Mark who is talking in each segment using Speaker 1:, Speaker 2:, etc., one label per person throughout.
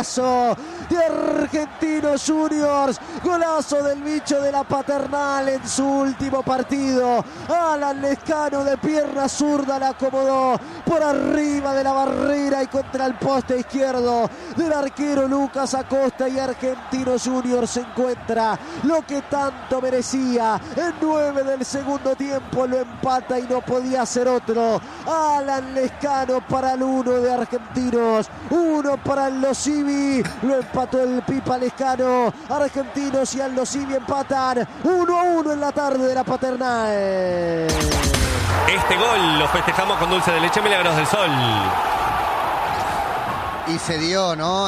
Speaker 1: golazo de Argentinos Juniors, golazo del bicho de la Paternal en su último partido. Alan Lescano de pierna zurda la acomodó por arriba de la barrera y contra el poste izquierdo del arquero Lucas Acosta, y Argentinos Juniors se encuentra lo que tanto merecía. En 9 del segundo tiempo lo empata y no podía ser otro. Alan Lescano para el 1 de Argentinos, 1 para el Losivi, lo empató el Pipa Lescano. Argentinos y Aldo Civi empatan 1-1 en la tarde de la Paternal.
Speaker 2: Este gol lo festejamos con dulce de leche Milagros del Sol.
Speaker 3: Y se dio, ¿no?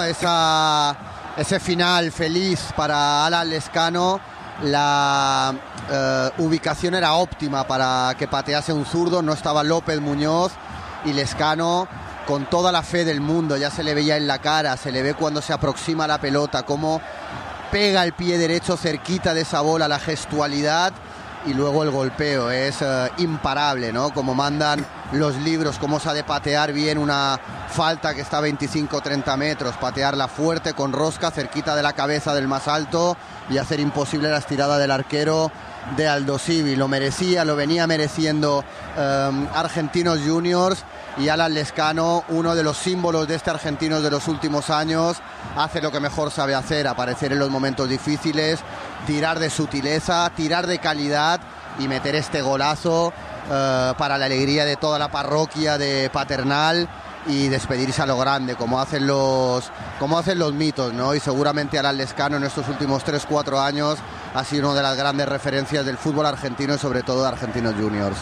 Speaker 3: Ese final feliz para Alan Lescano. La ubicación era óptima para que patease un zurdo. No estaba López Muñoz, y Lescano, con toda la fe del mundo, ya se le veía en la cara, se le ve cuando se aproxima la pelota, cómo pega el pie derecho cerquita de esa bola, la gestualidad, y luego el golpeo es imparable, ¿no? Como mandan los libros, cómo se ha de patear bien una falta que está a 25-30 metros, patearla fuerte con rosca cerquita de la cabeza del más alto y hacer imposible la estirada del arquero de Aldo Civi. Lo merecía, lo venía mereciendo Argentinos Juniors, y Alan Lescano, uno de los símbolos de este Argentinos de los últimos años, hace lo que mejor sabe hacer, aparecer en los momentos difíciles, tirar de sutileza, tirar de calidad y meter este golazo para la alegría de toda la parroquia de Paternal, y despedirse a lo grande, como hacen los mitos, ¿no? Y seguramente Alan Lescano en estos últimos 3-4 años ha sido una de las grandes referencias del fútbol argentino y sobre todo de Argentinos Juniors.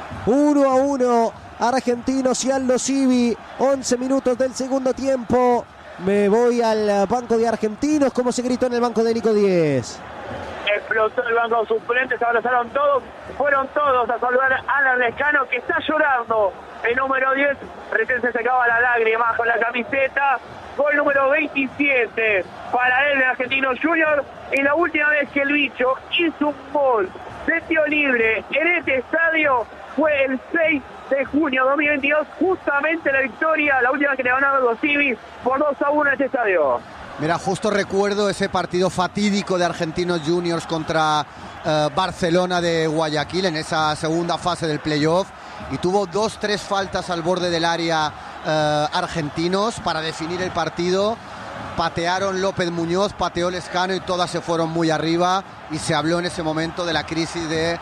Speaker 1: 1-1 Argentinos y Aldo Civi, 11 minutos del segundo tiempo. Me voy al banco de Argentinos. ¿Cómo se gritó en el banco de Nico Díez?
Speaker 4: Explotó el banco suplente, se abrazaron todos, fueron todos a saludar a Alan Lescano, que está llorando. El número 10 recién se secaba la lágrima con la camiseta. Gol número 27 para él de Argentinos Juniors, y la última vez que el bicho hizo un gol de tiro libre en este estadio fue el 6 de junio de 2022, justamente la victoria, la última que le ganaron los Civis por 2-1 en este estadio.
Speaker 3: Mira, justo recuerdo ese partido fatídico de Argentinos Juniors contra Barcelona de Guayaquil en esa segunda fase del playoff, y tuvo 2-3 faltas al borde del área argentinos para definir el partido. Patearon López Muñoz, pateó Lescano y todas se fueron muy arriba, y se habló en ese momento de la crisis de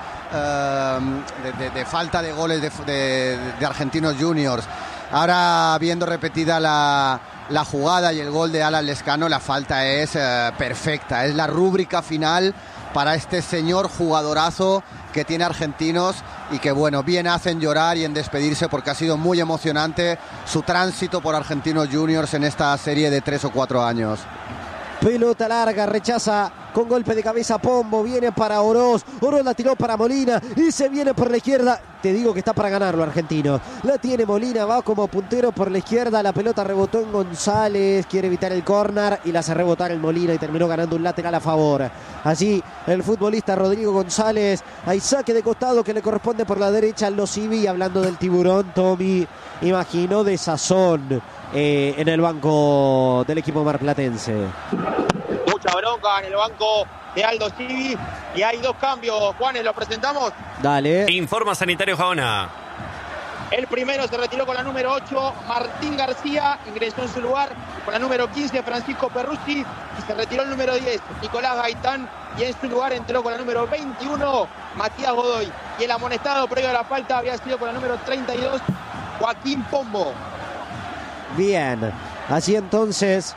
Speaker 3: falta de goles de Argentinos Juniors. Ahora, viendo repetida la jugada y el gol de Alan Lescano, la falta es perfecta, es la rúbrica final para este señor jugadorazo que tiene Argentinos, y que bueno, bien hacen llorar y en despedirse, porque ha sido muy emocionante su tránsito por Argentinos Juniors en esta serie de 3 o 4 años.
Speaker 1: Pelota larga, rechaza con golpe de cabeza Pombo, viene para Oroz, Oroz la tiró para Molina y se viene por la izquierda. Te digo que está para ganarlo Argentino. La tiene Molina, va como puntero por la izquierda, la pelota rebotó en González, quiere evitar el córner y la hace rebotar en Molina y terminó ganando un lateral a favor. Allí el futbolista Rodrigo González, hay saque de costado que le corresponde por la derecha al Losivi. Hablando del tiburón, Tommy, imagino de sazón en el banco del equipo marplatense.
Speaker 5: Mucha bronca en el banco de Aldo Civi, y hay 2 cambios. Juanes, ¿los presentamos?
Speaker 1: Dale.
Speaker 2: Informa Sanitario Jaona.
Speaker 5: El primero se retiró con la número 8, Martín García, ingresó en su lugar con la número 15, Francisco Perruzzi, y se retiró el número 10, Nicolás Gaitán, y en su lugar entró con la número 21, Matías Godoy. Y el amonestado previo a la falta había sido con la número 32, Joaquín Pombo.
Speaker 1: Bien, así entonces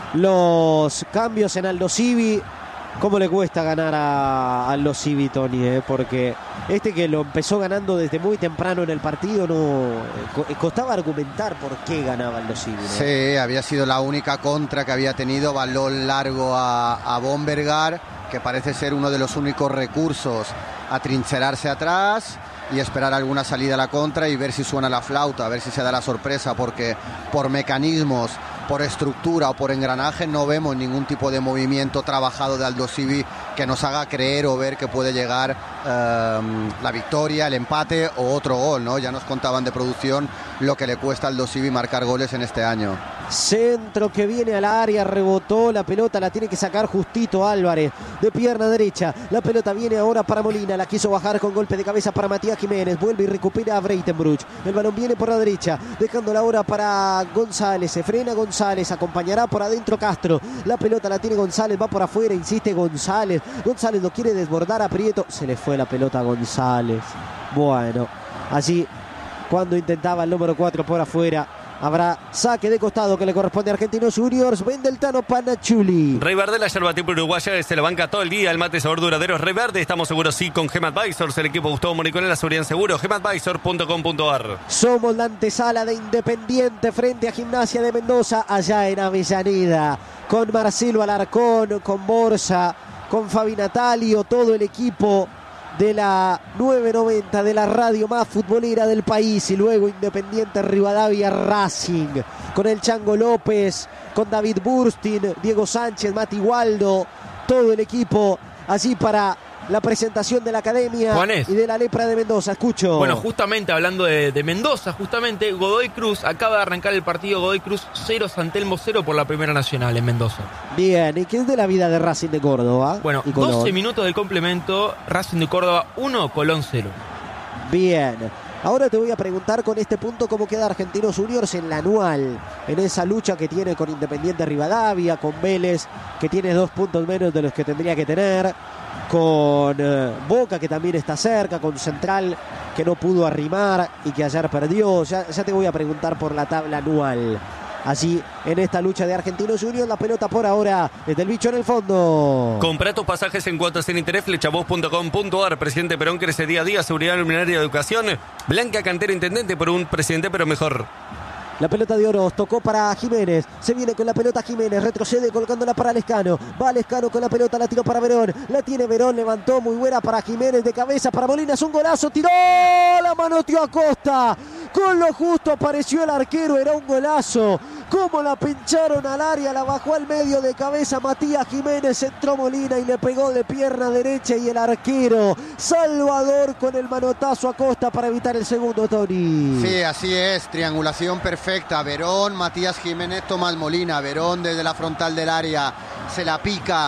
Speaker 1: los cambios en Aldo Civi. ¿Cómo le cuesta ganar a Aldo Civi, Tony? Porque que lo empezó ganando desde muy temprano en el partido, no costaba argumentar por qué ganaba Aldo Civi, ¿no?
Speaker 3: Sí, había sido la única contra que había tenido, balón largo a Bombergar, que parece ser uno de los únicos recursos, atrincherarse atrás y esperar alguna salida a la contra y ver si suena la flauta, a ver si se da la sorpresa, porque por mecanismos, por estructura o por engranaje no vemos ningún tipo de movimiento trabajado de Aldo Civi que nos haga creer o ver que puede llegar la victoria, el empate o otro gol, ¿no? Ya nos contaban de producción lo que le cuesta a Aldo Civi marcar goles en este año.
Speaker 1: Centro que viene al área, rebotó la pelota, la tiene que sacar justito Álvarez de pierna derecha. La pelota viene ahora para Molina, la quiso bajar con golpe de cabeza para Matías Jiménez. Vuelve y recupera a Breitenbruch. El balón viene por la derecha, dejándola ahora para González. Se frena González, acompañará por adentro Castro. La pelota la tiene González, va por afuera, insiste González. González lo quiere desbordar a Prieto. Se le fue la pelota a González. Bueno, allí cuando intentaba el número 4 por afuera. Habrá saque de costado que le corresponde a Argentinos Juniors. Vende el Tano Panachuli.
Speaker 2: Rey Verde, la yerba tipo uruguaya, se la banca todo el día. El mate sabor duradero es Rey Verde. Estamos seguros sí con Gem Advisors. El equipo Gustavo Moricón en la seguridad en seguro. gemadvisor.com.ar.
Speaker 1: Somos la antesala de Independiente frente a Gimnasia de Mendoza allá en Avellaneda. Con Marcelo Alarcón, con Borsa, con Fabi Natalio, todo el equipo de la 990 de la radio más futbolera del país. Y luego Independiente Rivadavia Racing con el Chango López, con David Burstin, Diego Sánchez, Mati Waldo, todo el equipo allí para la presentación de la Academia
Speaker 6: Juanes.
Speaker 1: Y de la Lepra de Mendoza. Escucho.
Speaker 6: Bueno, justamente hablando de Mendoza, justamente Godoy Cruz acaba de arrancar el partido. Godoy Cruz 0, San Telmo 0 por la Primera Nacional en Mendoza.
Speaker 1: Bien, ¿y qué es de la vida de Racing de Córdoba?
Speaker 6: Bueno,
Speaker 1: y Colón.
Speaker 6: 12 minutos del complemento, Racing de Córdoba 1, Colón 0.
Speaker 1: Bien, ahora te voy a preguntar con este punto cómo queda Argentinos Juniors en la anual, en esa lucha que tiene con Independiente Rivadavia, con Vélez, que tiene 2 puntos menos de los que tendría que tener, con Boca, que también está cerca, con Central, que no pudo arrimar y que ayer perdió. Ya te voy a preguntar por la tabla anual. Allí en esta lucha de Argentinos Juniors, la pelota por ahora desde el bicho en el fondo.
Speaker 2: Comprá tus pasajes en cuotas sin interés, flechavos.com.ar. Presidente Perón crece día a día, seguridad alimentaria y educación. Blanca Cantero, intendente por un presidente pero mejor.
Speaker 1: La pelota de Oroz, tocó para Jiménez, se viene con la pelota Jiménez, retrocede colocándola para Lescano, va Lescano con la pelota, la tiró para Verón, la tiene Verón, levantó muy buena para Jiménez, de cabeza para Molina, es un golazo, tiró, la manoteó a Costa, con lo justo apareció el arquero, era un golazo, como la pincharon al área, la bajó al medio de cabeza Matías Jiménez, entró Molina y le pegó de pierna derecha y el arquero Salvador con el manotazo a Costa para evitar el segundo, Tony.
Speaker 3: Sí, así es, triangulación perfecta, Verón, Matías Jiménez, Tomás Molina. Verón desde la frontal del área se la pica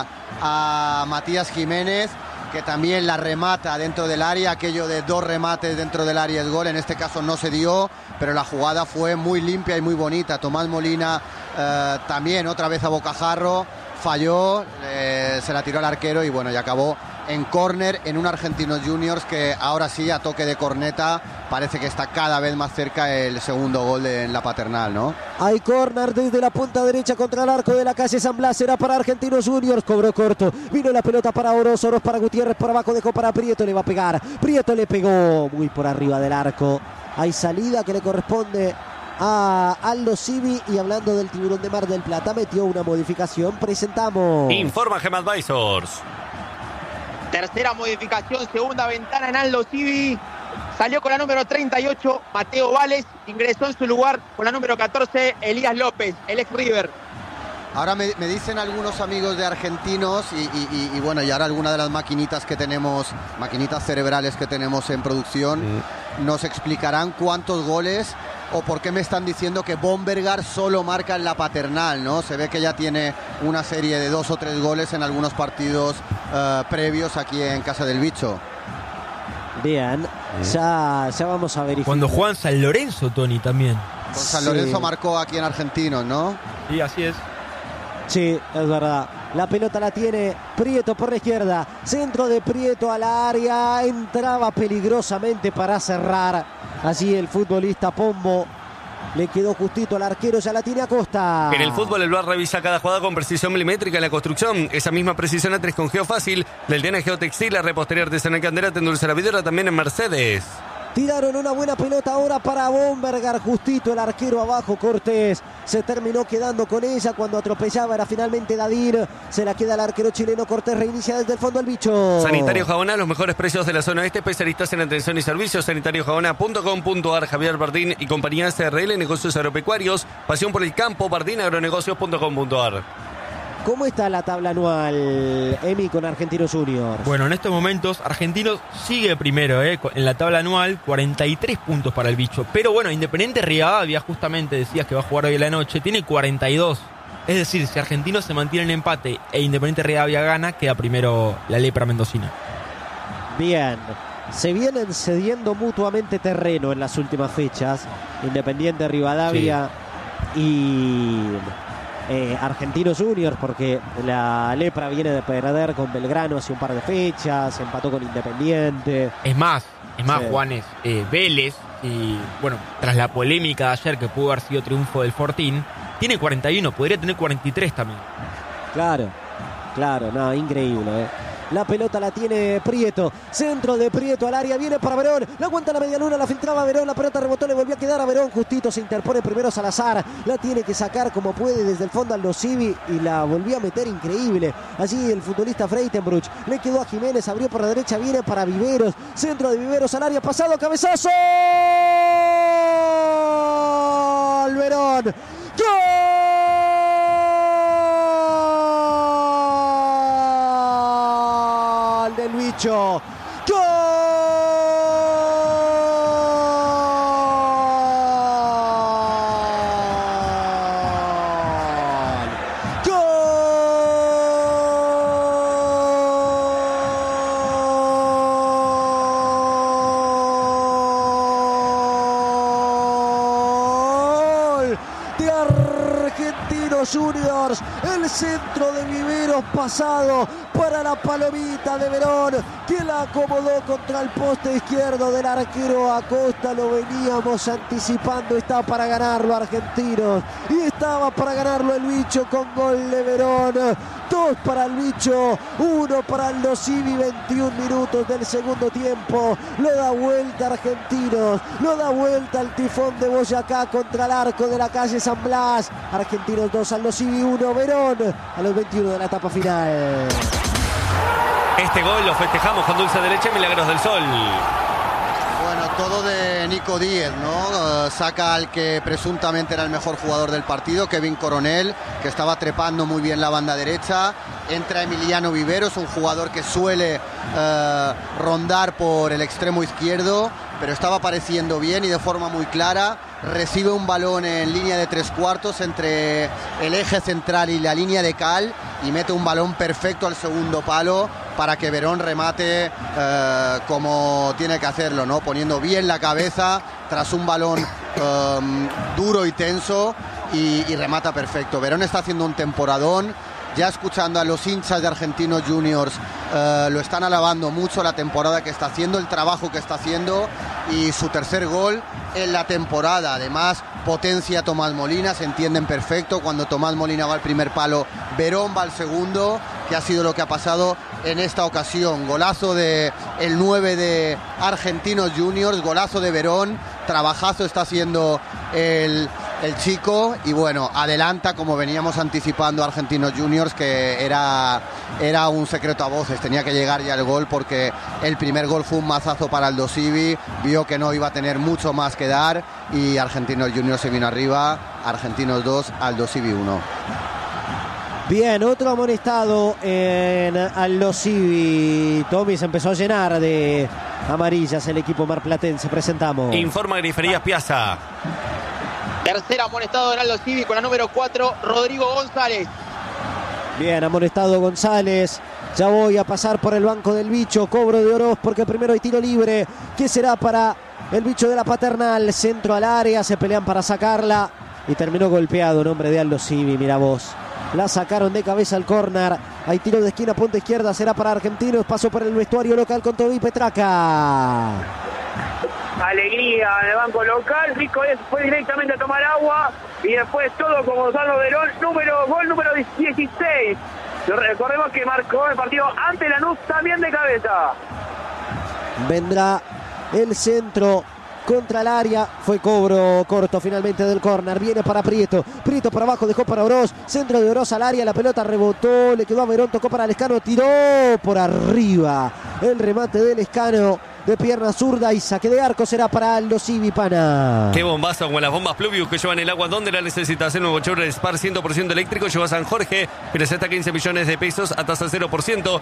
Speaker 3: a Matías Jiménez, que también la remata dentro del área. Aquello de 2 remates dentro del área es gol, en este caso no se dio, pero la jugada fue muy limpia y muy bonita. Tomás Molina también otra vez a bocajarro, falló, se la tiró al arquero y bueno, y acabó en córner en un Argentinos Juniors que ahora sí, a toque de corneta, parece que está cada vez más cerca el segundo gol en la Paternal, ¿no?
Speaker 1: Hay córner desde la punta derecha contra el arco de la calle San Blas, será para Argentinos Juniors, cobró corto, vino la pelota para Oroz, Oroz para Gutiérrez, por abajo dejó para Prieto, le va a pegar, Prieto le pegó muy por arriba del arco, hay salida que le corresponde a Aldo Civi. Y hablando del Tiburón de Mar del Plata, metió una modificación, presentamos.
Speaker 2: Informa Gem Advisors.
Speaker 5: Tercera modificación, segunda ventana en Aldo Civi. Salió con la número 38, Mateo Vales. Ingresó en su lugar con la número 14, Elías López, el ex River.
Speaker 3: Ahora me dicen algunos amigos de Argentinos y bueno, y ahora alguna de las maquinitas que tenemos, maquinitas cerebrales que tenemos en producción, nos explicarán cuántos goles o por qué me están diciendo que Bombergar solo marca en la Paternal, ¿no? Se ve que ya tiene una serie de 2 o 3 goles en algunos partidos previos aquí en Casa del Bicho.
Speaker 1: Bien, ya vamos a verificar.
Speaker 6: Cuando juegan San Lorenzo, Tony, también.
Speaker 3: Con San Lorenzo marcó aquí en Argentinos, ¿no?
Speaker 6: Sí, así es.
Speaker 1: Sí, es verdad. La pelota la tiene Prieto por la izquierda. Centro de Prieto a la área. Entraba peligrosamente para cerrar. Allí el futbolista Pombo. Le quedó justito al arquero, ya la tiene Acosta.
Speaker 2: En el fútbol el VAR revisa cada jugada con precisión milimétrica en la construcción. Esa misma precisión a 3 con Geofácil. Del Diana Geotextil, la repostería artesanal Candela, te endulza la vidriera también en Mercedes.
Speaker 1: Tiraron una buena pelota ahora para Bombergar, justito el arquero abajo, Cortés se terminó quedando con ella cuando atropellaba, era finalmente Dadir, se la queda el arquero chileno, Cortés reinicia desde el fondo el bicho.
Speaker 2: Sanitario Jabona, los mejores precios de la zona este, especialistas en atención y servicios, sanitariojabona.com.ar, Javier Bardín y compañía SRL, negocios agropecuarios, pasión por el campo, bardinaagronegocios.com.ar.
Speaker 1: ¿Cómo está la tabla anual, Emi, con Argentinos Juniors?
Speaker 6: Bueno, en estos momentos Argentinos sigue primero en la tabla anual, 43 puntos para el bicho. Pero bueno, Independiente Rivadavia, justamente decías que va a jugar hoy en la noche, tiene 42. Es decir, si Argentinos se mantiene en empate e Independiente Rivadavia gana, queda primero la lepra mendocina.
Speaker 1: Bien, se vienen cediendo mutuamente terreno en las últimas fechas. Independiente Rivadavia y Argentinos Juniors, porque la lepra viene de perder con Belgrano hace un par de fechas, empató con Independiente.
Speaker 6: Es más,
Speaker 1: Sí.
Speaker 6: Juanes, Vélez, y bueno, tras la polémica de ayer que pudo haber sido triunfo del Fortín, tiene 41, podría tener 43 también.
Speaker 1: Claro, no, increíble. La pelota la tiene Prieto, centro de Prieto al área, viene para Verón, la aguanta la media luna, la filtraba Verón, la pelota rebotó, le volvió a quedar a Verón, justito se interpone primero Salazar, la tiene que sacar como puede desde el fondo al Losivi y la volvió a meter increíble. Allí el futbolista Freitenbruch, le quedó a Jiménez, abrió por la derecha, viene para Viveros, centro de Viveros al área, pasado, cabezazo, Verón, ¡gol! Del bicho. ¡Gol! ¡Gol! De Argentinos Juniors, el centro de Viveros pasado para la palomita de Verón, que la acomodó contra el poste izquierdo del arquero Acosta. Lo veníamos anticipando, está para ganarlo Argentinos y estaba para ganarlo el bicho con gol de Verón. 2 para el bicho, 1 para el Losivi, 21 minutos del segundo tiempo. Lo da vuelta Argentinos, lo da vuelta el tifón de Boyacá contra el arco de la calle San Blas. Argentinos 2, al Losivi 1, Verón a los 21 de la etapa final.
Speaker 2: Este gol lo festejamos con dulce de leche y milagros del sol.
Speaker 3: Bueno, todo de Nico Díez, ¿no? Saca al que presuntamente era el mejor jugador del partido, Kevin Coronel, que estaba trepando muy bien la banda derecha. Entra Emiliano Viveros, un jugador que suele rondar por el extremo izquierdo, pero estaba apareciendo bien y de forma muy clara. Recibe un balón en línea de 3/4 entre el eje central y la línea de cal y mete un balón perfecto al segundo palo para que Verón remate como tiene que hacerlo, ¿no? Poniendo bien la cabeza tras un balón duro y tenso y remata perfecto. Verón está haciendo un temporadón. Ya escuchando a los hinchas de Argentinos Juniors, lo están alabando mucho la temporada que está haciendo, el trabajo que está haciendo y su tercer gol en la temporada. Además, potencia a Tomás Molina, se entienden perfecto. Cuando Tomás Molina va al primer palo, Verón va al segundo, que ha sido lo que ha pasado en esta ocasión. Golazo de el 9 de Argentinos Juniors, golazo de Verón, trabajazo está haciendo el chico y bueno, adelanta como veníamos anticipando Argentinos Juniors, que era un secreto a voces, tenía que llegar ya el gol porque el primer gol fue un mazazo para el Dosivi, vio que no iba a tener mucho más que dar y Argentinos Juniors se vino arriba, Argentinos 2, Aldo Civi 1.
Speaker 1: Bien, otro amonestado en Aldo Civi. Tommy, se empezó a llenar de amarillas el equipo marplatense. Presentamos.
Speaker 2: Informa Griferías Piazza.
Speaker 5: Tercer amonestado en Aldo Civi con la número 4, Rodrigo González.
Speaker 1: Bien, amonestado González. Ya voy a pasar por el banco del bicho. Cobro de Oroz porque primero hay tiro libre. ¿Qué será para el bicho de la Paternal? Centro al área, se pelean para sacarla. Y terminó golpeado un hombre de Aldo Civi, mira vos. La sacaron de cabeza al córner. Hay tiro de esquina, punta izquierda. Será para Argentinos. Pasó por el vestuario local con Toby Petraca.
Speaker 4: Alegría en el banco local. Rico fue directamente a tomar agua. Y después todo con Gonzalo Verón. Gol número 16. Recordemos que marcó el partido ante Lanús también de cabeza.
Speaker 1: Vendrá el centro contra el área, fue cobro corto finalmente del córner, viene para Prieto por abajo, dejó para Oroz, centro de Oroz al área, la pelota rebotó, le quedó a Verón, tocó para Lescano, tiró por arriba, el remate de Lescano de pierna zurda y saque de arco será para Aldo Civi, pana.
Speaker 2: Qué bombazo, como las bombas Pluvius que llevan el agua donde la necesitas. El nuevo Chevrolet Spar 100% eléctrico lleva a San Jorge, que les hasta 15 millones de pesos a tasa 0%.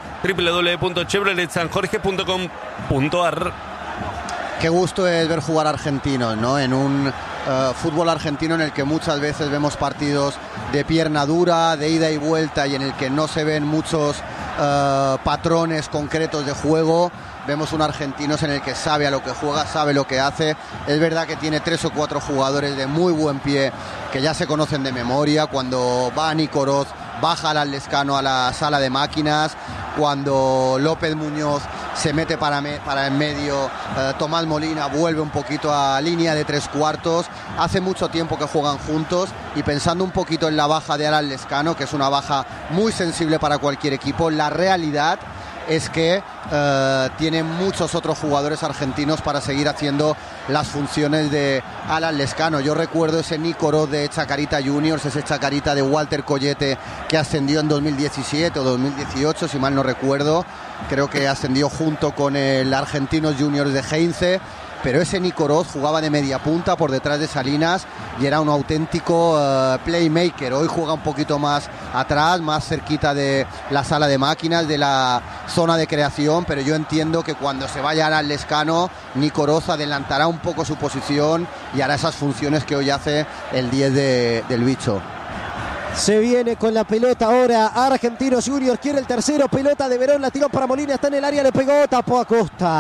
Speaker 2: www.chevroletsanjorge.com.ar.
Speaker 3: Qué gusto es ver jugar argentinos, ¿no? En un fútbol argentino en el que muchas veces vemos partidos de pierna dura, de ida y vuelta, y en el que no se ven muchos patrones concretos de juego. Vemos un argentino en el que sabe a lo que juega, sabe lo que hace. Es verdad que tiene 3 o 4 jugadores de muy buen pie que ya se conocen de memoria. Cuando va Nico Oroz, baja al Lescano a la sala de máquinas. Cuando López Muñoz se mete para en medio, Tomás Molina vuelve un poquito a línea de 3/4. Hace mucho tiempo que juegan juntos, y pensando un poquito en la baja de Alan Lescano, que es una baja muy sensible para cualquier equipo, la realidad es que tienen muchos otros jugadores argentinos para seguir haciendo las funciones de Alan Lescano. Yo recuerdo ese Nico Oroz de Chacarita Juniors, ese Chacarita de Walter Collete que ascendió en 2017 o 2018, si mal no recuerdo. Creo que ascendió junto con el Argentinos Juniors de Heinze. Pero ese Nico Oroz jugaba de media punta por detrás de Salinas y era un auténtico playmaker. Hoy juega un poquito más atrás, más cerquita de la sala de máquinas, de la zona de creación, pero yo entiendo que cuando se vaya al Lescano, Nico Oroz adelantará un poco su posición y hará esas funciones que hoy hace el 10 del bicho.
Speaker 1: Se viene con la pelota ahora Argentinos Juniors, quiere el tercero, pelota de Verón, la tiró para Molina, está en el área, le pegó, tapó a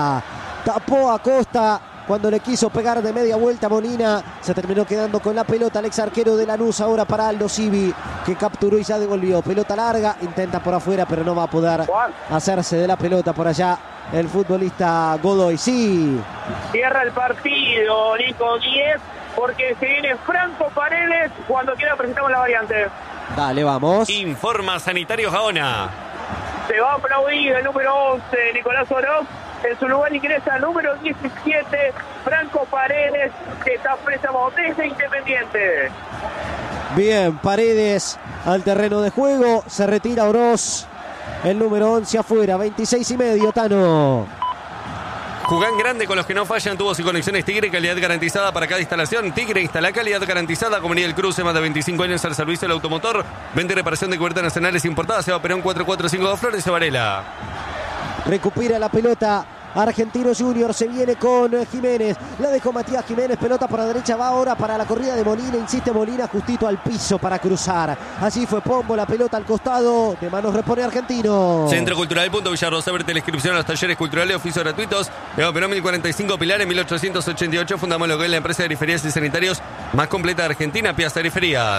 Speaker 1: Costa. Cuando le quiso pegar de media vuelta Molina, se terminó quedando con la pelota el ex arquero de Lanús, ahora para Aldo Civi, que capturó y ya devolvió. Pelota larga, intenta por afuera, pero no va a poder hacerse de la pelota por allá el futbolista Godoy. Sí.
Speaker 4: Cierra el partido, Nico 10, porque se viene Franco Paredes. Cuando quiera presentamos la variante.
Speaker 1: Dale, vamos.
Speaker 2: Informa Sanitario Gaona.
Speaker 4: Se va a aplaudir el número 11, Nicolás Oroz. En su lugar ingresa el número 17, Franco Paredes, que está préstamo desde Independiente.
Speaker 1: Bien, Paredes al terreno de juego, se retira Oroz, el número 11 afuera, 26,5, Tano.
Speaker 2: Jugán grande con los que no fallan, tubos y conexiones Tigre, calidad garantizada para cada instalación. Tigre instala calidad garantizada, Comunidad del Cruce, más de 25 años al servicio del automotor. Venta y reparación de cubiertas nacionales importadas, Seba Perón 445 Flores de Varela.
Speaker 1: Recupera la pelota Argentinos Juniors, se viene con Jiménez, la dejó Matías Jiménez, pelota por la derecha, va ahora para la corrida de Molina, insiste Molina justito al piso para cruzar, así fue Pombo, la pelota al costado, de manos repone Argentino.
Speaker 2: Centro Cultural Punto Villarrosa, verte la inscripción a los talleres culturales, oficios gratuitos, Eva Perón 1045 Pilar, en 1888 fundamos lo que es la empresa de griferías y sanitarios más completa de Argentina, Piazza Griferías.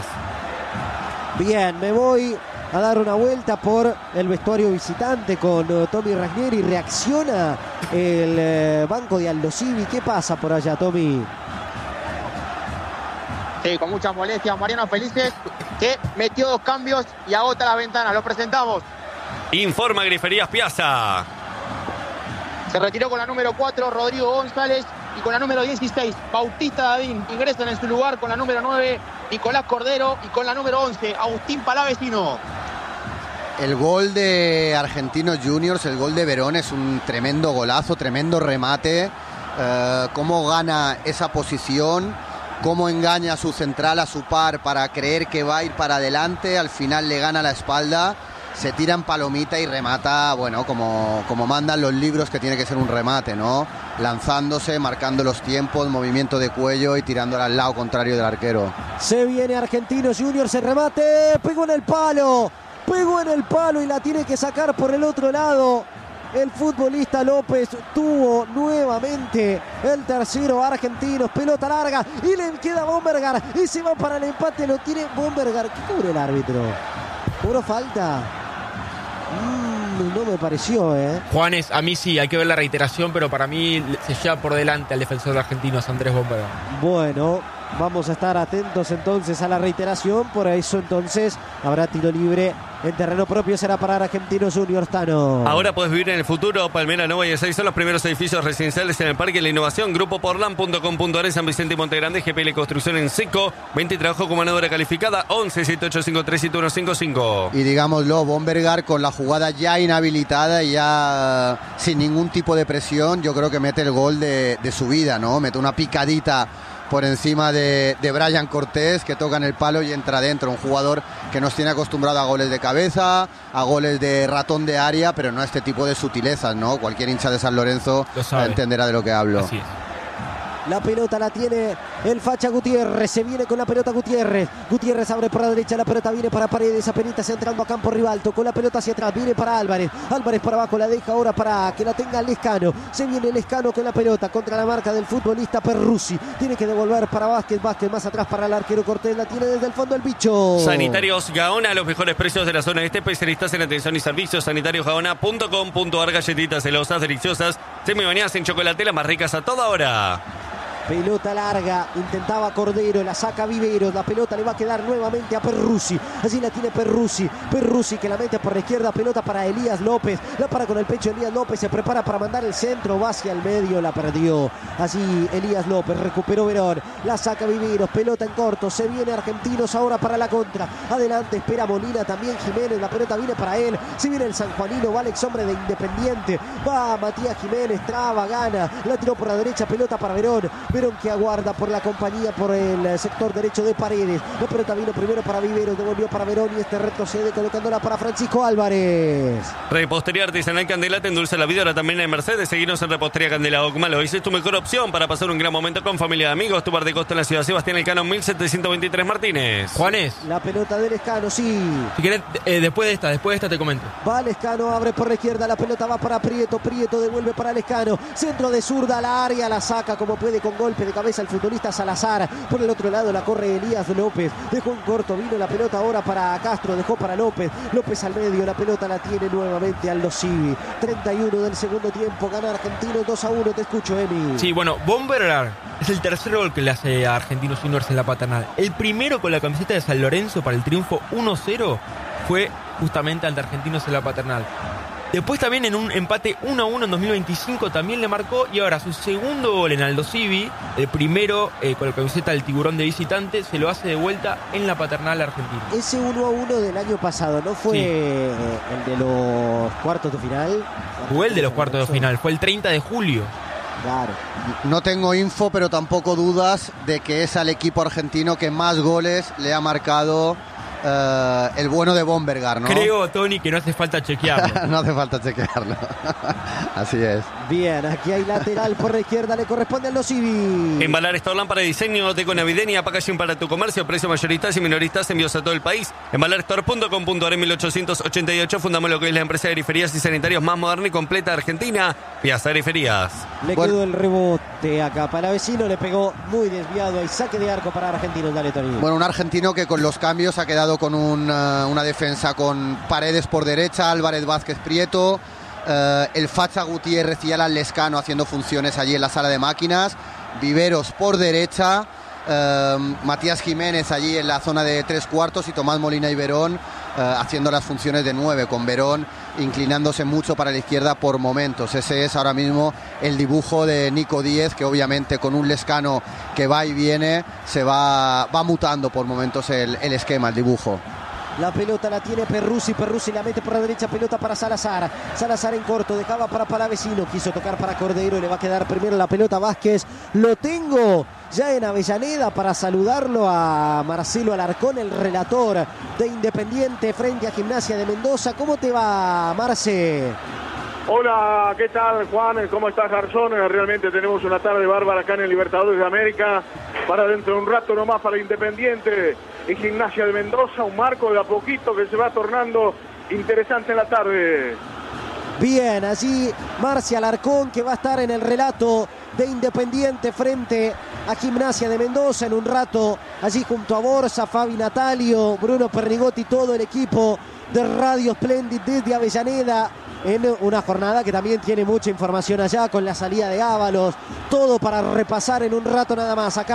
Speaker 1: Bien, me voy a dar una vuelta por el vestuario visitante con Tommy Ranieri. Reacciona el banco de Aldo Civi. ¿Qué pasa por allá, Tommy?
Speaker 5: Sí, con muchas molestias. Mariano Felices, que metió 2 cambios y agota la ventana. Lo presentamos.
Speaker 2: Informa Griferías Piazza.
Speaker 5: Se retiró con la número 4, Rodrigo González. Y con la número 16, Bautista Dadín. Ingresan en su lugar con la número 9, Nicolás Cordero. Y con la número 11, Agustín Palavecino.
Speaker 3: El gol de Argentinos Juniors, el gol de Verón, es un tremendo golazo, tremendo remate. Cómo gana esa posición, cómo engaña a su central, a su par, para creer que va a ir para adelante. Al final le gana la espalda, se tira en palomita y remata, bueno, como mandan los libros que tiene que ser un remate, ¿no? Lanzándose, marcando los tiempos, movimiento de cuello y tirándola al lado contrario del arquero.
Speaker 1: Se viene Argentinos Juniors, el remate, pegó en el palo y la tiene que sacar por el otro lado. El futbolista López tuvo nuevamente el tercero Argentinos, pelota larga y le queda Bombergar y se va para el empate, lo tiene Bombergar. ¿Qué cubre el árbitro? ¿Cobró falta? No me pareció,
Speaker 6: Juanes, a mí sí, hay que ver la reiteración, pero para mí se lleva por delante al defensor de Argentinos, Andrés Bombergar.
Speaker 1: Bueno, Vamos a estar atentos entonces a la reiteración. Por eso entonces habrá tiro libre en terreno propio. Será para Argentinos Juniors, Tano.
Speaker 2: Ahora puedes vivir en el futuro. Palmera Nova y Ezeiza son los primeros edificios residenciales en el Parque de la Innovación. Grupo Portland.com.ar en San Vicente y Montegrande. GPL Construcción en seco. 20 y trabajo con mano de obra calificada. 11-7853-7155.
Speaker 3: Y digámoslo, Bombergar con la jugada ya inhabilitada y ya sin ningún tipo de presión, yo creo que mete el gol de su vida, ¿no? Mete una picadita por encima de Brian Cortés, que toca en el palo y entra dentro. Un jugador que nos tiene acostumbrado a goles de cabeza, a goles de ratón de área, pero no a este tipo de sutilezas, ¿no? Cualquier hincha de San Lorenzo entenderá de lo que hablo.
Speaker 6: Así es.
Speaker 1: La pelota la tiene el Facha Gutiérrez. Se viene con la pelota Gutiérrez. Gutiérrez abre por la derecha. La pelota viene para Paredes. Apenas entrando a campo rival. Tocó la pelota hacia atrás. Viene para Álvarez. Álvarez para abajo. La deja ahora para que la tenga Lescano. Se viene Lescano con la pelota contra la marca del futbolista Perruzzi. Tiene que devolver para Vázquez. Vázquez más atrás para el arquero Cortés. La tiene desde el fondo el bicho.
Speaker 2: Sanitarios Gaona, los mejores precios de la zona este. Especialistas en atención y servicios. sanitariosgaona.com.ar. Galletitas celosas, deliciosas, semibañadas en chocolate, las más ricas a toda hora.
Speaker 1: Pelota larga, intentaba Cordero, la saca Viveros, la pelota le va a quedar nuevamente a Perruzzi, así la tiene Perruzzi que la mete por la izquierda, pelota para Elías López, la para con el pecho Elías López, se prepara para mandar el centro, va hacia el medio, la perdió, así Elías López, recuperó Verón, la saca Viveros, pelota en corto, se viene Argentinos ahora para la contra, adelante espera Molina, también Jiménez, la pelota viene para él, se viene el sanjuanino, va Alex Hombre de Independiente, va Matías Jiménez, traba, gana, la tiró por la derecha, pelota para Verón que aguarda por la compañía por el sector derecho de Paredes. La pelota vino primero para Viveros, devolvió para Verón y este retrocede colocándola para Francisco Álvarez.
Speaker 2: Repostería Artesanal Candela te endulza la vida, ahora también en Mercedes. Seguinos en Repostería Candela Ocmalo. Esa es tu mejor opción para pasar un gran momento con familia y amigos. Tu bar de costa en la ciudad Sebastián Elcano 1723 Martínez.
Speaker 6: Juanes.
Speaker 1: La pelota del Lescano, sí.
Speaker 6: Si querés, después de esta te comento.
Speaker 1: Va Lescano, abre por la izquierda, la pelota va para Prieto, Prieto devuelve para Lescano. Centro de zurda al área, la saca como puede con golpe de cabeza el futbolista Salazar. Por el otro lado la corre Elías López. Dejó en corto, vino la pelota ahora para Castro, dejó para López. López al medio, la pelota la tiene nuevamente Aldo Civi. 31 del segundo tiempo, gana Argentino 2-1. Te escucho, Emi.
Speaker 6: Sí, bueno, Bombergar es el tercer gol que le hace a Argentinos Juniors en la Paternal. El primero con la camiseta de San Lorenzo para el triunfo 1-0 fue justamente ante Argentinos en la Paternal. Después también en un empate 1-1 en 2025 también le marcó, y ahora su segundo gol en Aldo Civi, el primero con la camiseta del Tiburón de visitante, se lo hace de vuelta en la Paternal argentina.
Speaker 1: Ese 1-1 del año pasado, ¿no fue el de los cuartos de final?
Speaker 6: Fue el de los cuartos de final, fue el 30 de julio.
Speaker 1: Claro.
Speaker 3: No tengo info, pero tampoco dudas de que es al equipo argentino que más goles le ha marcado el bueno de Bombergar, ¿no?
Speaker 6: Creo, Tony, que no hace falta chequearlo.
Speaker 3: No hace falta chequearlo. Así es.
Speaker 1: Bien, aquí hay lateral por la izquierda, le corresponde a los Civi.
Speaker 2: Embalar Store Lámpara de diseño, deco navideña, packaging para tu comercio, precio mayoristas y minoristas, envíos a todo el país. Embalarstore.com.ar. En 1888 fundamos lo que es la empresa de griferías y sanitarios más moderna y completa de Argentina, Piazza Griferías.
Speaker 1: Le quedó el rebote acá para vecino, le pegó muy desviado, hay saque de arco para Argentinos. Dale, Tony.
Speaker 3: Bueno, un argentino que con los cambios ha quedado con una defensa con Paredes por derecha, Álvarez, Vázquez, Prieto, el Facha Gutiérrez y Alan Lescano haciendo funciones allí en la sala de máquinas, Viveros por derecha, Matías Jiménez allí en la zona de 3/4 y Tomás Molina y Verón haciendo las funciones de 9, con Verón inclinándose mucho para la izquierda por momentos. Ese es ahora mismo el dibujo de Nico Díez, que obviamente con un Lescano que va y viene se va mutando por momentos el esquema, el dibujo.
Speaker 1: La pelota la tiene Perruzzi la mete por la derecha, pelota para Salazar en corto, dejaba para Palavecino, quiso tocar para Cordero y le va a quedar primero la pelota Vázquez. Lo tengo ya en Avellaneda para saludarlo a Marcelo Alarcón, el relator de Independiente frente a Gimnasia de Mendoza. ¿Cómo te va, Marce?
Speaker 7: Hola, ¿qué tal, Juan? ¿Cómo estás, Garzón? Realmente tenemos una tarde bárbara acá en el Libertadores de América, para dentro de un rato nomás para Independiente y Gimnasia de Mendoza, un marco de a poquito que se va tornando interesante en la tarde.
Speaker 1: Bien, allí Marcia Alarcón, que va a estar en el relato de Independiente frente a Gimnasia de Mendoza en un rato, allí junto a Borsa, Fabi Natalio, Bruno Pernigotti, todo el equipo de Radio Splendid desde Avellaneda, en una jornada que también tiene mucha información allá con la salida de Ábalos, todo para repasar en un rato nada más. Acá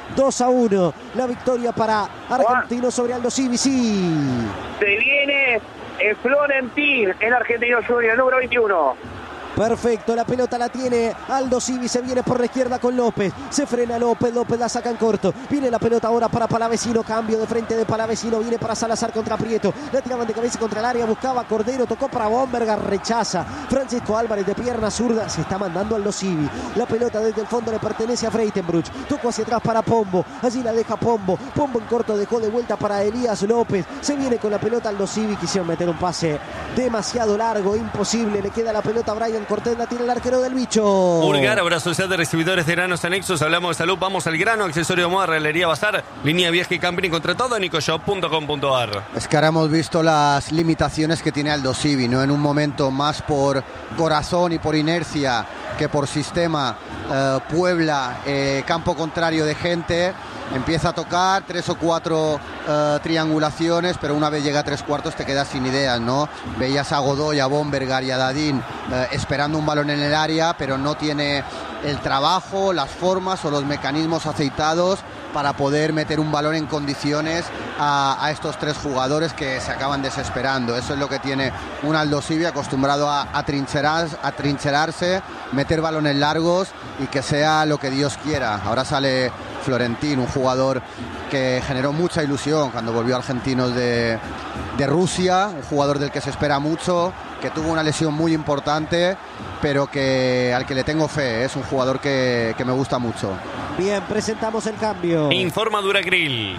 Speaker 1: 2-1. La victoria para Argentino sobre Aldo Civi. Sí.
Speaker 4: Se viene Florentín, el Argentino Junior, el número 21.
Speaker 1: Perfecto, la pelota la tiene Aldo Civi, se viene por la izquierda con López, se frena López la saca en corto, viene la pelota ahora para Palavecino, cambio de frente de Palavecino, viene para Salazar contra Prieto, la tiraban de cabeza contra el área, buscaba Cordero, tocó para Bombergar, rechaza, Francisco Álvarez de pierna zurda, se está mandando Aldo Civi, la pelota desde el fondo le pertenece a Freitenbruch, tocó hacia atrás para Pombo, allí la deja Pombo en corto dejó de vuelta para Elías López, se viene con la pelota Aldo Civi, quisieron meter un pase demasiado largo, imposible, le queda la pelota a Brian Cortés, la tiene el arquero del bicho.
Speaker 2: Urgar, ahora Sociedad de Recibidores de Granos Anexos, hablamos de salud, vamos al grano, accesorio de moda, Herralería Bazar, línea viaje y camping, contra todo, nicoshop.com.ar.
Speaker 3: Es que ahora hemos visto las limitaciones que tiene Aldo Civi, ¿no? En un momento más por corazón y por inercia que por sistema. Puebla, campo contrario de gente, empieza a tocar 3 o 4 triangulaciones, pero una vez llega a 3/4 te quedas sin ideas, ¿no? Veías a Godoy, a Bombergar y a Dadín esperando un balón en el área, pero no tiene el trabajo, las formas o los mecanismos aceitados para poder meter un balón en condiciones a estos 3 jugadores que se acaban desesperando. Eso es lo que tiene un Aldo Civi, acostumbrado a trincherarse, meter balones largos y que sea lo que Dios quiera. Ahora sale Florentín, un jugador que generó mucha ilusión cuando volvió a Argentinos de Rusia, un jugador del que se espera mucho, que tuvo una lesión muy importante, pero que al que le tengo fe, es un jugador que me gusta mucho.
Speaker 1: Bien, presentamos el cambio.
Speaker 2: Informa Duracril.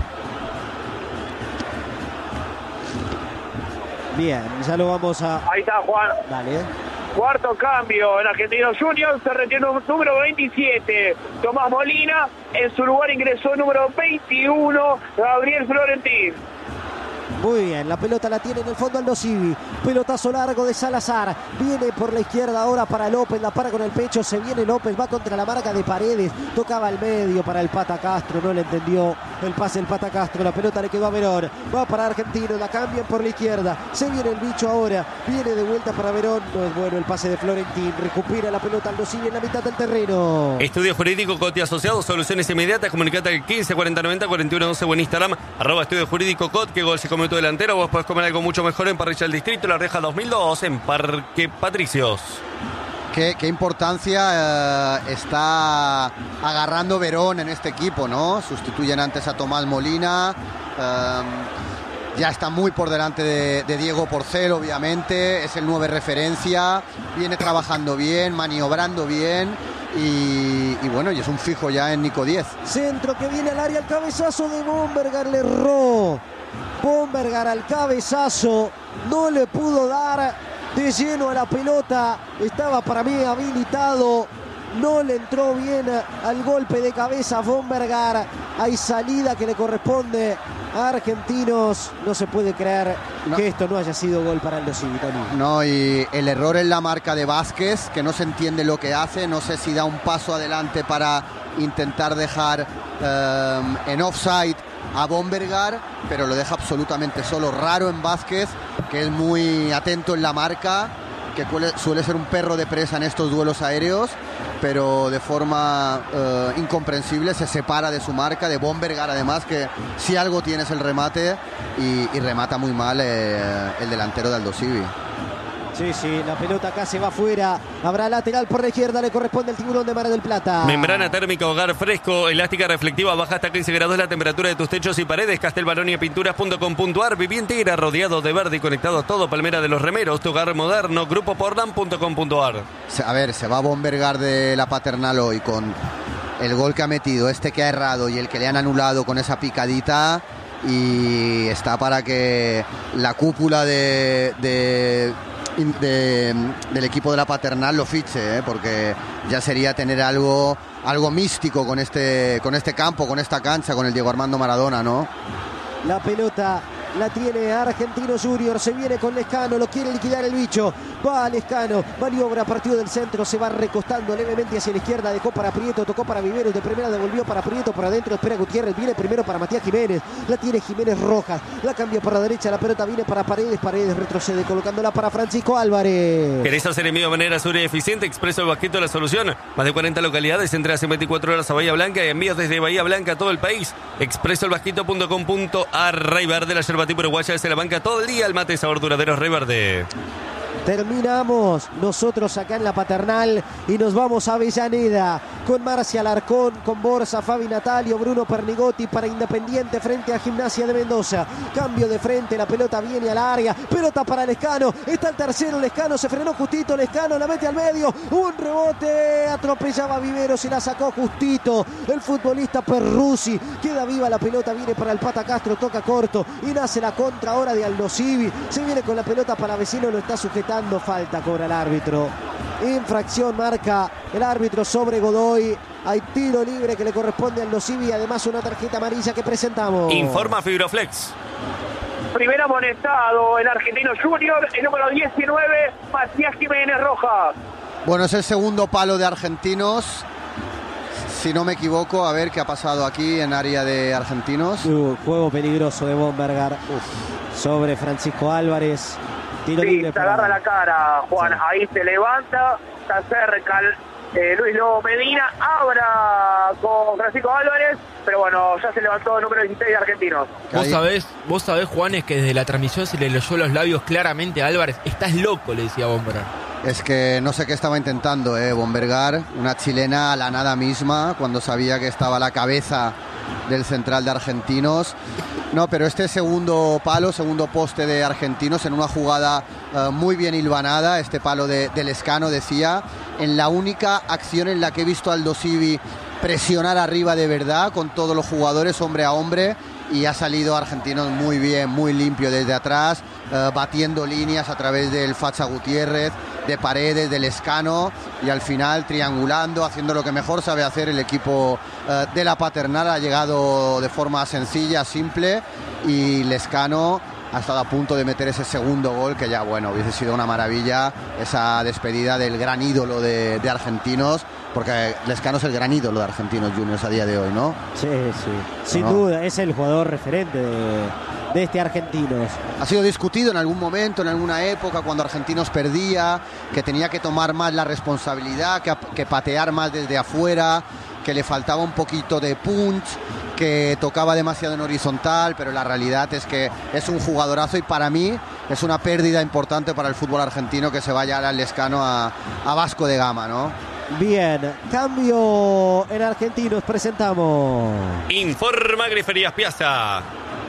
Speaker 1: Bien, ya lo vamos a...
Speaker 4: Ahí está Juan.
Speaker 1: Dale.
Speaker 4: Cuarto cambio en Argentino Junior, se retiró número 27, Tomás Molina, en su lugar ingresó número 21, Gabriel Florentín.
Speaker 1: Muy bien, la pelota la tiene en el fondo Aldo Civi, pelotazo largo de Salazar, viene por la izquierda ahora para López, la para con el pecho, se viene López, va contra la marca de Paredes, tocaba al medio para el Pata Castro, no le entendió el pase del Pata Castro, la pelota le quedó a Verón, va para Argentino, la cambian por la izquierda, se viene el bicho ahora, viene de vuelta para Verón, no es bueno el pase de Florentín, recupera la pelota Aldo Civi en la mitad del terreno.
Speaker 2: Estudio Jurídico Cot y Asociados, soluciones inmediatas, comunicate al 15 40 90 41 11 o en Instagram, @Estudio Jurídico Cot, que gol se come tu delantero, vos podés comer algo mucho mejor en Parrilla del Distrito, La Reja 2002, en Parque Patricios.
Speaker 3: Qué importancia está agarrando Verón en este equipo, ¿no? Sustituyen antes a Tomás Molina, ya está muy por delante de Diego Porcel, obviamente, es el 9 referencia, viene trabajando bien, maniobrando bien. Y bueno, y es un fijo ya en Nico 10.
Speaker 1: Centro que viene al área, el cabezazo de Bombergar, le erró. Bombergar al cabezazo, no le pudo dar de lleno a la pelota, estaba para mí habilitado, no le entró bien al golpe de cabeza a Bombergar, hay salida que le corresponde a Argentinos, no se puede creer que esto no haya sido gol para Aldo Civi.
Speaker 3: No, y el error en la marca de Vázquez, que no se entiende lo que hace, no sé si da un paso adelante para intentar dejar en offside a Bombergar, pero lo deja absolutamente solo. Raro en Vázquez, que es muy atento en la marca, que suele ser un perro de presa en estos duelos aéreos, pero de forma incomprensible se separa de su marca, de Bombergar además, que si algo tiene es el remate y remata muy mal el delantero de Aldo Civi.
Speaker 1: Sí, la pelota acá se va afuera. Habrá lateral por la izquierda, le corresponde el Tiburón de Mar del Plata.
Speaker 2: Membrana térmica, hogar fresco, elástica reflectiva, baja hasta 15 grados la temperatura de tus techos y paredes. Castelbaronia.pinturas.com.ar. Viví entera, rodeado de verde y conectado a todo. Palmera de los Remeros, tu hogar moderno. Grupoportland.com.ar.
Speaker 3: A ver, se va a Bombergar de la Paternal hoy con el gol que ha metido, este que ha errado y el que le han anulado con esa picadita. Y está para que la cúpula del equipo de la Paternal lo fiche, porque ya sería tener algo místico con este campo, con esta cancha, con el Diego Armando Maradona, ¿no?
Speaker 1: La pelota La tiene Argentinos Juniors. Se viene con Lescano. Lo quiere liquidar el bicho. Va Lescano. Maniobra, partido del centro. Se va recostando levemente hacia la izquierda. Dejó para Prieto. Tocó para Viveros. De primera devolvió para Prieto. Por adentro espera Gutiérrez. Viene primero para Matías Jiménez. La tiene Jiménez Rojas. La cambia para la derecha. La pelota viene para Paredes. Paredes retrocede colocándola para Francisco Álvarez.
Speaker 2: ¿Querés hacer envío de manera segura y eficiente? Expreso el Basquito la solución. Más de 40 localidades. Entregas en 24 horas a Bahía Blanca y envíos desde Bahía Blanca a todo el país. Expresoelbasquito.com.ar. Rey Verde, la yerba tipo uruguaya desde la banca todo el día. El mate sabor duradero Rey Verde.
Speaker 1: Terminamos nosotros acá en la Paternal y nos vamos a Avellaneda con Marcia Alarcón, con Borsa, Fabi Natalio, Bruno Pernigotti para Independiente frente a Gimnasia de Mendoza. Cambio de frente, la pelota viene al área, pelota para Lescano, está el tercero Lescano, se frenó justito Lescano, la mete al medio, un rebote, atropellaba a Viveros y la sacó justito el futbolista Perruzzi. Queda viva la pelota, viene para el Pata Castro, toca corto y nace la contra ahora de Aldo Civi. Se viene con la pelota para Vecino, lo está sujetando. Falta cobra el árbitro. Infracción marca el árbitro sobre Godoy. Hay tiro libre que le corresponde al Civi. Además una tarjeta amarilla que presentamos.
Speaker 2: Informa Fibroflex.
Speaker 4: Primer amonestado el Argentino Junior, el número 19, Matías Jiménez Rojas.
Speaker 3: Bueno, es el segundo palo de Argentinos. Si no me equivoco, a ver qué ha pasado aquí en área de Argentinos.
Speaker 1: Juego peligroso de Bombergar sobre Francisco Álvarez. Tiro
Speaker 4: sí,
Speaker 1: libre
Speaker 4: se agarra la cara, Juan. Sí. Ahí se levanta, se acerca Luis Lobo Medina, abra con Francisco Álvarez, pero bueno, ya se levantó el número 16 de Argentinos.
Speaker 6: Vos sabés, Juan, es que desde la transmisión se le leyó los labios claramente a Álvarez. Estás loco, le decía Bombergar.
Speaker 3: Es que no sé qué estaba intentando, Bombergar, una chilena a la nada misma, cuando sabía que estaba a la cabeza del central de Argentinos. No, pero este segundo palo, segundo poste de Argentinos en una jugada muy bien hilvanada, este palo de Lescano, decía, en la única acción en la que he visto a Aldo Civi presionar arriba de verdad con todos los jugadores hombre a hombre, y ha salido Argentinos muy bien, muy limpio desde atrás, batiendo líneas a través del Facha Gutiérrez, de Paredes, de Lescano, y al final triangulando, haciendo lo que mejor sabe hacer el equipo de la Paternal. Ha llegado de forma sencilla, simple, y Lescano ha estado a punto de meter ese segundo gol, que ya, bueno, hubiese sido una maravilla esa despedida del gran ídolo de Argentinos, porque Lescano es el gran ídolo de Argentinos Juniors a día de hoy, ¿no?
Speaker 1: Sí, sin duda, es el jugador referente de este Argentinos.
Speaker 3: Ha sido discutido en algún momento, en alguna época, cuando Argentinos perdía, que tenía que tomar más la responsabilidad, que patear más desde afuera, que le faltaba un poquito de punch, que tocaba demasiado en horizontal, pero la realidad es que es un jugadorazo, y para mí es una pérdida importante para el fútbol argentino que se vaya al Lescano a Vasco de Gama, ¿no?
Speaker 1: Bien, cambio en Argentinos, presentamos.
Speaker 2: Informa Griferías Piazza.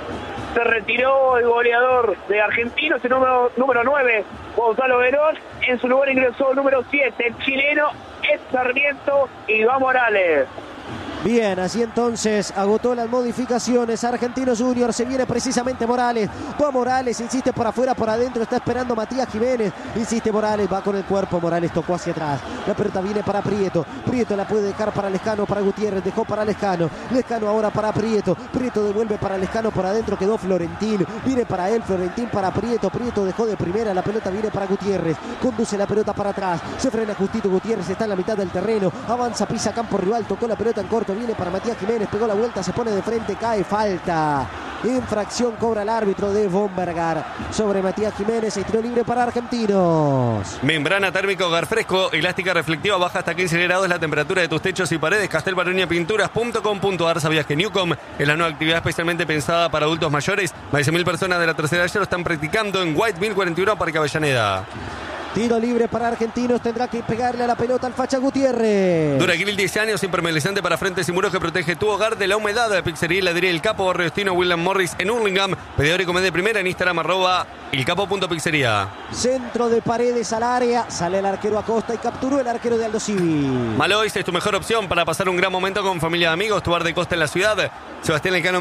Speaker 4: Se retiró el goleador de Argentinos, el número 9, Gonzalo Verón. En su lugar ingresó el número 7, el chileno Ed Sarmiento y Iván Morales.
Speaker 1: Bien, así entonces agotó las modificaciones Argentinos Juniors. Se viene precisamente Morales. Va Morales, insiste por afuera, por adentro. Está esperando Matías Jiménez. Insiste Morales, va con el cuerpo. Morales tocó hacia atrás. La pelota viene para Prieto. Prieto la puede dejar para Lescano, para Gutiérrez. Dejó para Lescano. Lescano ahora para Prieto. Prieto devuelve para Lescano. Por adentro quedó Florentín. Viene para él, Florentín para Prieto. Prieto dejó de primera. La pelota viene para Gutiérrez. Conduce la pelota para atrás. Se frena justito Gutiérrez. Está en la mitad del terreno. Avanza, pisa campo rival. Tocó la pelota en corto. Viene para Matías Jiménez, pegó la vuelta, se pone de frente, cae, falta. Infracción cobra el árbitro de Bombergar sobre Matías Jiménez. Y tiro libre para Argentinos.
Speaker 2: Membrana térmica Hogar Fresco, elástica reflectiva, baja hasta 15 grados la temperatura de tus techos y paredes. Castelbaronia.pinturas.com.ar. ¿Sabías que Newcom es la nueva actividad especialmente pensada para adultos mayores? Más de 100.000 personas de la tercera edad ya lo están practicando en White 1041, Parque Avellaneda.
Speaker 1: Tiro libre para Argentinos, tendrá que pegarle a la pelota al Facha Gutiérrez.
Speaker 2: Duragril 10 años, impermeabilizante para frentes y muros que protege tu hogar de la humedad. La pizzería y heladería El Capo, Barrio Destino, William Morris en Hurlingham. Pedidor y comedia de primera en Instagram, @elcapo.pizzería.
Speaker 1: Centro de Paredes al área, sale el arquero Acosta y capturó el arquero de Aldo Civi.
Speaker 2: Malois es tu mejor opción para pasar un gran momento con familia y amigos. Tu bar de costa en la ciudad. Sebastián Elcano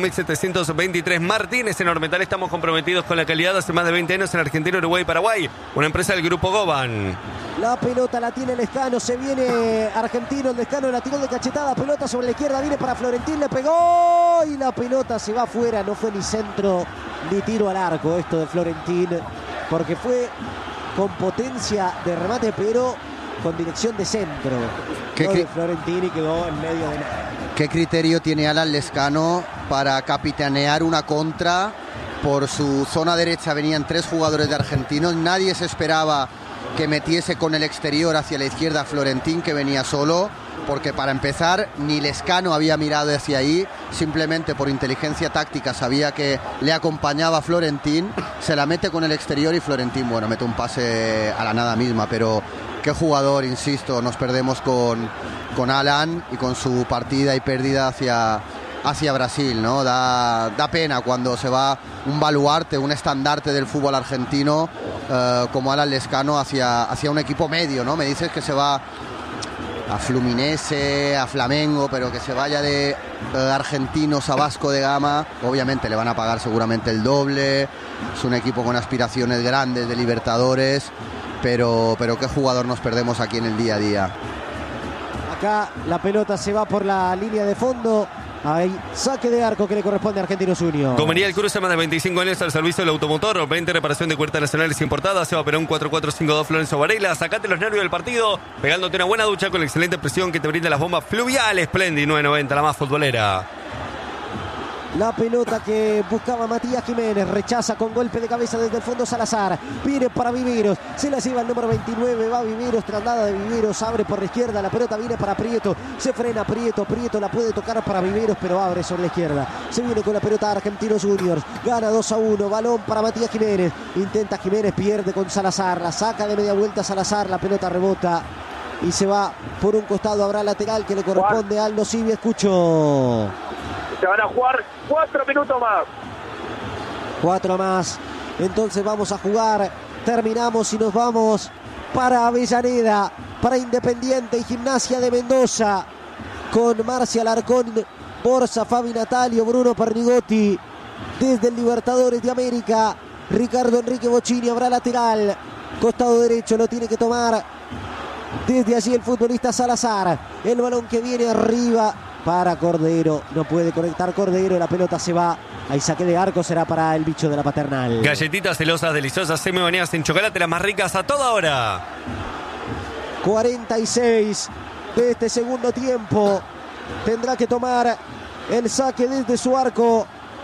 Speaker 2: 1723 Martínez. En Ormetal estamos comprometidos con la calidad hace más de 20 años en Argentina, Uruguay y Paraguay. Una empresa del Grupo Goban.
Speaker 1: La pelota la tiene Lescano, se viene Argentino, el Lescano la tiró de cachetada, pelota sobre la izquierda, viene para Florentín, le pegó y la pelota se va afuera, no fue ni centro ni tiro al arco esto de Florentín, porque fue con potencia de remate, pero con dirección de centro. De Florentín y quedó en medio de nada.
Speaker 3: ¿Qué criterio tiene Alan Lescano para capitanear una contra? Por su zona derecha venían 3 jugadores de Argentinos, nadie se esperaba que metiese con el exterior hacia la izquierda a Florentín, que venía solo, porque para empezar ni Lescano había mirado hacia ahí, simplemente por inteligencia táctica sabía que le acompañaba Florentín, se la mete con el exterior y Florentín, bueno, mete un pase a la nada misma, pero qué jugador, insisto, nos perdemos con Alan y con su partida y pérdida hacia Brasil, ¿no? Da pena cuando se va un baluarte, un estandarte del fútbol argentino como Alan Lescano hacia un equipo medio, ¿no? Me dices que se va a Fluminense, a Flamengo, pero que se vaya de Argentinos a Vasco de Gama, obviamente le van a pagar seguramente el doble, es un equipo con aspiraciones grandes de Libertadores, pero qué jugador nos perdemos aquí en el día a día.
Speaker 1: Acá la pelota se va por la línea de fondo. Hay saque de arco que le corresponde a Argentinos Juniors.
Speaker 2: Comería el cruce, más de 25 años al servicio del automotor. 20 reparación de puertas nacionales importadas. Seba Perón 4452 Florencio Varela. Sacate los nervios del partido, pegándote una buena ducha con la excelente presión que te brinda las bombas fluviales Splendid 990, la más futbolera.
Speaker 1: La pelota que buscaba Matías Jiménez, rechaza con golpe de cabeza desde el fondo Salazar, viene para Viveros, se la lleva el número 29, va Viveros, trasladada de Viveros, abre por la izquierda, la pelota viene para Prieto, se frena Prieto la puede tocar para Viveros, pero abre sobre la izquierda, se viene con la pelota Argentinos Juniors, gana 2-1, balón para Matías Jiménez, intenta Jiménez, pierde con Salazar, la saca de media vuelta Salazar, la pelota rebota y se va por un costado, habrá lateral que le corresponde a Aldo Civi, escucho.
Speaker 4: Se van a jugar 4 minutos más.
Speaker 1: 4 más. Entonces vamos a jugar. Terminamos y nos vamos para Avellaneda, para Independiente y Gimnasia de Mendoza, con Marcia Alarcón, Borsa, Fabi Natalio, Bruno Pernigotti. Desde el Libertadores de América, Ricardo Enrique Bocchini, habrá lateral. Costado derecho lo tiene que tomar desde allí el futbolista Salazar. El balón que viene arriba para Cordero, no puede conectar Cordero, la pelota se va, hay saque de arco, será para el bicho de la Paternal.
Speaker 2: Galletitas celosas, deliciosas, semi-bañadas en chocolate, las más ricas a toda hora.
Speaker 1: 46 de este segundo tiempo, tendrá que tomar el saque desde su arco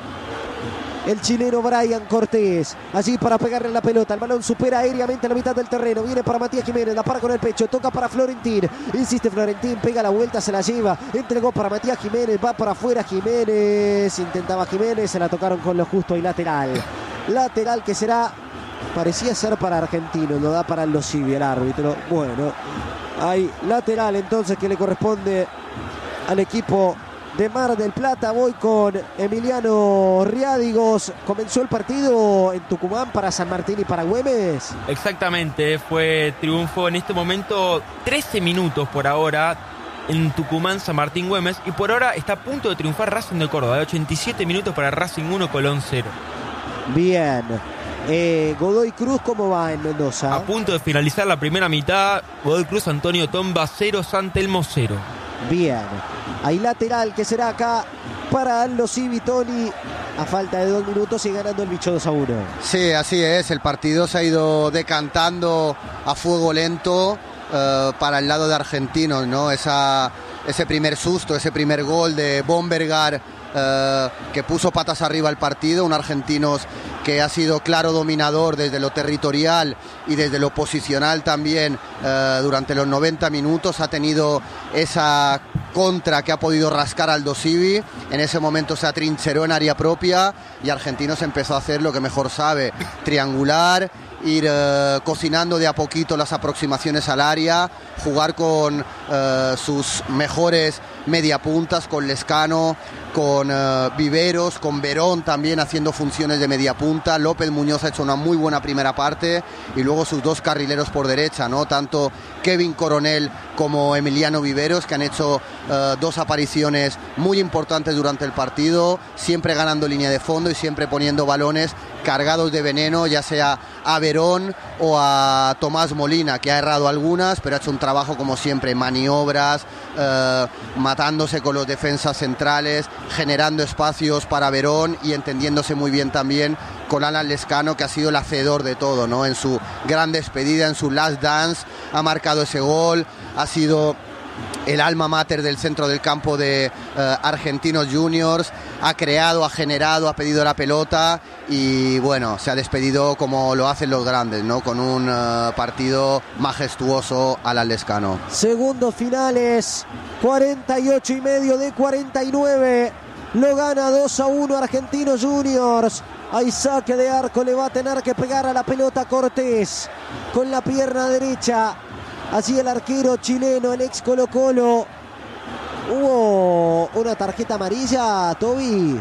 Speaker 1: el chileno Brian Cortés, allí para pegarle la pelota, el balón supera aéreamente la mitad del terreno, viene para Matías Jiménez, la para con el pecho, toca para Florentín, insiste Florentín, pega la vuelta, se la lleva, entregó para Matías Jiménez, va para afuera Jiménez, intentaba Jiménez, se la tocaron con lo justo y lateral que será, parecía ser para Argentino, lo da para Aldo Civi, el árbitro, bueno, hay lateral entonces que le corresponde al equipo de Mar del Plata. Voy con Emiliano Riádigos. Comenzó el partido en Tucumán para San Martín y para Güemes.
Speaker 6: Exactamente, fue triunfo en este momento, 13 minutos por ahora en Tucumán, San Martín, Güemes, y por ahora está a punto de triunfar Racing de Córdoba, 87 minutos para Racing 1, Colón 0.
Speaker 1: Bien. Godoy Cruz, ¿cómo va en Mendoza?
Speaker 6: A punto de finalizar la primera mitad, Godoy Cruz, Antonio Tomba 0, San Telmo 0.
Speaker 1: Bien, hay lateral que será acá para Aldo Civi, Toni, a falta de 2 minutos y ganando el bicho 2-1.
Speaker 3: Sí, así es, el partido se ha ido decantando a fuego lento para el lado de Argentinos, ¿no? Ese primer susto, ese primer gol de Bombergar que puso patas arriba el partido, un Argentinos que ha sido claro dominador desde lo territorial y desde lo posicional también durante los 90 minutos, ha tenido esa contra que ha podido rascar Aldo Civi, en ese momento se atrincheró en área propia y Argentinos empezó a hacer lo que mejor sabe, triangular, ir cocinando de a poquito las aproximaciones al área, jugar con sus mejores mediapuntas, con Lescano, con Viveros, con Verón también haciendo funciones de mediapunta. López Muñoz ha hecho una muy buena primera parte y luego sus 2 carrileros por derecha, ¿no? Tanto Kevin Coronel como Emiliano Viveros, que han hecho dos apariciones muy importantes durante el partido, siempre ganando línea de fondo y siempre poniendo balones cargados de veneno, ya sea a Verón o a Tomás Molina, que ha errado algunas, pero ha hecho un trabajo como siempre, maniobras, matándose con los defensas centrales, generando espacios para Verón y entendiéndose muy bien también con Alan Lezcano, que ha sido el hacedor de todo, ¿no? En su gran despedida, en su last dance, ha marcado ese gol, ha sido el alma mater del centro del campo de Argentinos Juniors, ha creado, ha generado, ha pedido la pelota y bueno, se ha despedido como lo hacen los grandes, ¿no? Con un partido majestuoso Alan Lezcano.
Speaker 1: Segundos finales, 48,5 de 49. Lo gana 2-1 Argentinos Juniors. Hay saque de arco, le va a tener que pegar a la pelota Cortés con la pierna derecha. Así el arquero chileno, el ex Colo-Colo. Hubo una tarjeta amarilla, Toby.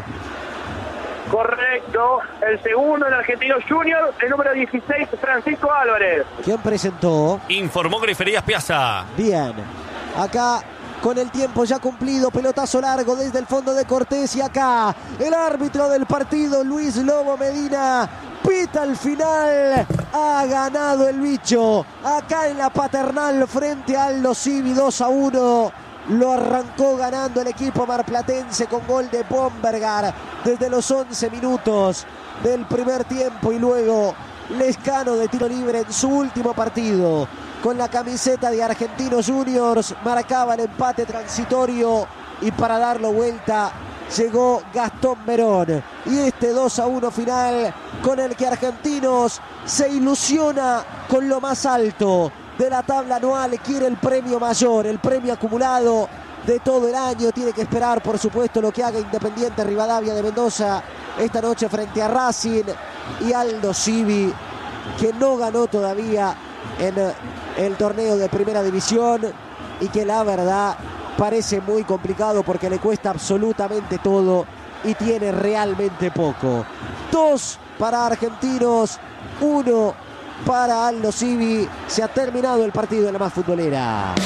Speaker 4: Correcto, el segundo en Argentinos Juniors, el número 16, Francisco Álvarez.
Speaker 1: ¿Quién presentó?
Speaker 2: Informó Griferías Piazza.
Speaker 1: Bien, acá con el tiempo ya cumplido, pelotazo largo desde el fondo de Cortés y acá el árbitro del partido, Luis Lobo Medina, pita al final. Ha ganado el bicho acá en la Paternal frente a Aldo Civi, 2-1. Lo arrancó ganando el equipo marplatense con gol de Bombergar desde los 11 minutos del primer tiempo y luego Lezcano de tiro libre en su último partido con la camiseta de Argentinos Juniors marcaba el empate transitorio y para darlo vuelta llegó Gastón Verón y este 2-1 final con el que Argentinos se ilusiona con lo más alto de la tabla anual, quiere el premio mayor, el premio acumulado de todo el año. Tiene que esperar, por supuesto, lo que haga Independiente Rivadavia de Mendoza esta noche frente a Racing y Aldo Civi, que no ganó todavía en el torneo de Primera División y que la verdad parece muy complicado porque le cuesta absolutamente todo y tiene realmente poco. 2 para Argentinos, 1 para Aldo Civi. Se ha terminado el partido de la más futbolera.